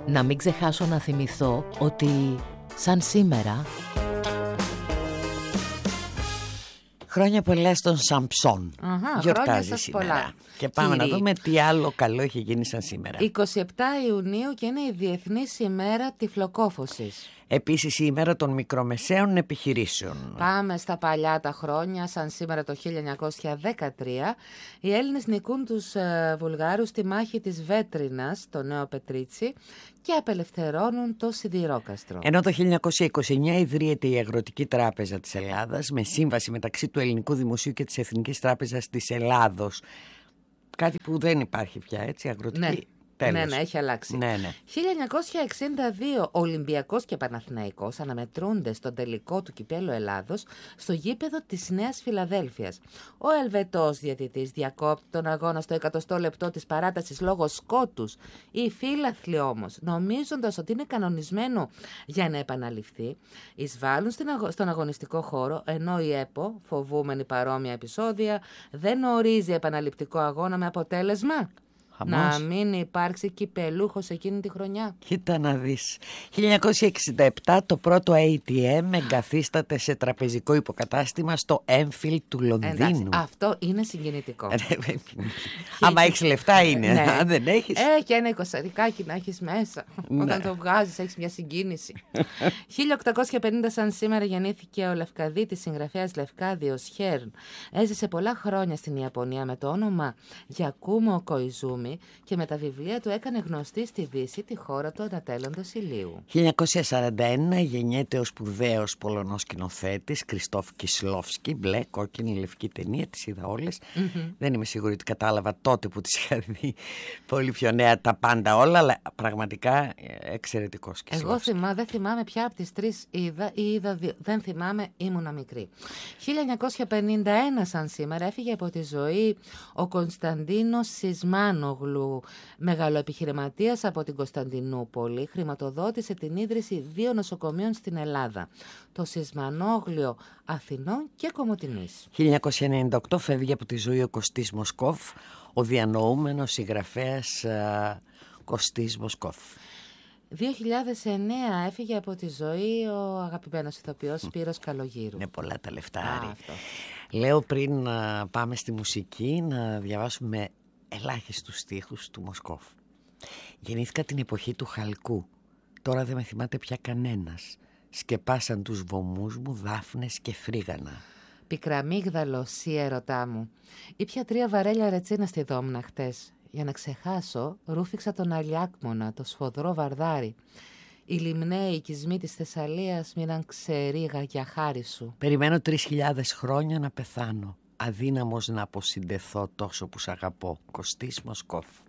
Να μην ξεχάσω να θυμηθώ ότι σαν σήμερα... Χρόνια πολλά στον Σαμψόν. Γιορτάζει σήμερα. Πολλά. Και πάμε να δούμε τι άλλο καλό έχει γίνει σαν σήμερα. 27 Ιουνίου και είναι η Διεθνής ημέρα τυφλοκόφωσης. Επίσης η ημέρα των μικρομεσαίων επιχειρήσεων. Πάμε στα παλιά τα χρόνια, σαν σήμερα το 1913. Οι Έλληνες νικούν τους Βουλγάρους στη μάχη της Βέτρινας, το Νέο Πετρίτσι, και απελευθερώνουν το Σιδηρόκαστρο. Ενώ το 1929 ιδρύεται η Αγροτική Τράπεζα της Ελλάδας με σύμβαση μεταξύ του Ελληνικού Δημοσίου και της Εθνικής Τράπεζας της Ελλάδος. Κάτι που δεν υπάρχει πια, έτσι, αγροτική. Ναι. Τέλος. Ναι, έχει αλλάξει. Ναι. 1962 Ολυμπιακός και Παναθηναϊκός αναμετρούνται στον τελικό του Κυπέλλου Ελλάδος στο γήπεδο της Νέας Φιλαδέλφειας. Ο Ελβετός διαιτητής διακόπτει τον αγώνα στο 100 λεπτό της παράτασης λόγω σκότους. Οι φίλαθλοι όμως, νομίζοντας ότι είναι κανονισμένο για να επαναληφθεί, εισβάλλουν στον αγωνιστικό χώρο, ενώ η ΕΠΟ, φοβούμενη παρόμοια επεισόδια, δεν ορίζει επαναληπτικό αγώνα με αποτέλεσμα να μην υπάρξει κυπελούχος εκείνη τη χρονιά. Κοίτα να δεις. 1967 το πρώτο ATM εγκαθίσταται σε τραπεζικό υποκατάστημα στο Enfield του Λονδίνου. Εντάξει, αυτό είναι συγκινητικό. Άμα έχεις λεφτά είναι. Ναι. Αν δεν έχεις. Και ένα εικοσαρικάκι να έχεις μέσα. Ναι. Όταν το βγάζεις έχεις μια συγκίνηση. 1850 σαν σήμερα γεννήθηκε ο Λευκαδίτης συγγραφέας Λευκάδιος Χέρν. Έζησε πολλά χρόνια στην Ιαπωνία με το όνομα Γιακούμο Κοϊζούμι και με τα βιβλία του έκανε γνωστή στη Δύση τη χώρα του ανατέλλοντος ηλίου. 1941 γεννιέται ο σπουδαίος Πολωνός σκηνοθέτης Κριστόφ Κισλόφσκι. Μπλε, κόκκινη, λευκή ταινία, τις είδα όλες. Δεν είμαι σίγουρη ότι κατάλαβα τότε που τις είχα δει πολύ πιο νέα τα πάντα όλα, αλλά πραγματικά εξαιρετικός Κισλόφσκι. Εγώ δεν θυμάμαι ποια από τις τρεις είδα ή είδα δύο. Δεν θυμάμαι, ήμουνα μικρή. 1951 σαν σήμερα έφυγε από τη ζωή ο Κωνσταντίνος Σισμάνογλου, μεγαλοεπιχειρηματίας από την Κωνσταντινούπολη, χρηματοδότησε την ίδρυση 2 νοσοκομείων στην Ελλάδα, το Σισμανόγλιο Αθηνών και Κομοτηνής. 1998 φεύγει από τη ζωή ο Κωστής Μοσκόφ, ο διανοούμενος συγγραφέας Κωστής Μοσκόφ. 2009 έφυγε από τη ζωή ο αγαπημένος ηθοποιός Σπύρος Καλογύρου. Είναι πολλά τα λεφτά. Λέω πριν πάμε στη μουσική να διαβάσουμε ελάχιστους στίχους του Μοσκόφ. Γεννήθηκα την εποχή του χαλκού. Τώρα δεν με θυμάται πια κανένας. Σκεπάσαν τους βωμούς μου δάφνες και φρίγανα. Πικραμίγδαλο, σύ ερωτά μου. Ήπια 3 βαρέλια ρετσίνα στη δόμνα χτες. Για να ξεχάσω, ρούφηξα τον Αλιάκμονα, το σφοδρό βαρδάρι. Οι λιμναίοι οικισμοί της Θεσσαλίας μείναν ξερίγα για χάρη σου. Περιμένω 3.000 χρόνια να πεθάνω. Αδύναμος να αποσυντεθώ τόσο που σ' αγαπώ. Κωστής Μοσκόφ.